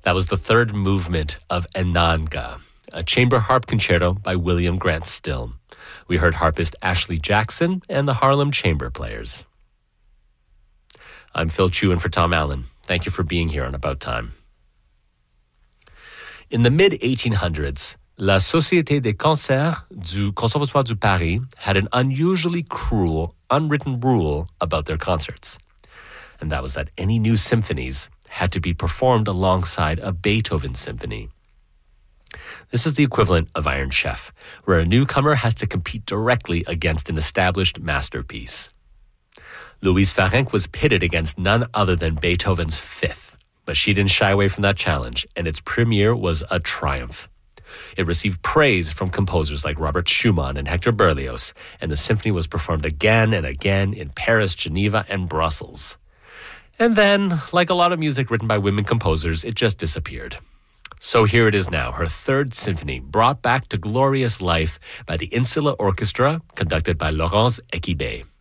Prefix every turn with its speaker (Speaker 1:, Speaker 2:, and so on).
Speaker 1: That was the third movement of Enanga, a chamber harp concerto by William Grant Still. We heard harpist Ashley Jackson and the Harlem Chamber Players. I'm Phil Chu in for Tom Allen. Thank you for being here on About Time. In the mid-1800s, La Société des Concerts du Conservatoire du Paris had an unusually cruel, unwritten rule about their concerts. And that was that any new symphonies had to be performed alongside a Beethoven symphony. This is the equivalent of Iron Chef, where a newcomer has to compete directly against an established masterpiece. Louise Farenc was pitted against none other than Beethoven's Fifth, but she didn't shy away from that challenge, and its premiere was a triumph. It received praise from composers like Robert Schumann and Hector Berlioz, and the symphony was performed again and again in Paris, Geneva, and Brussels. And then, like a lot of music written by women composers, it just disappeared. So here it is now, her third symphony, brought back to glorious life by the Insula Orchestra, conducted by Laurence Equibé.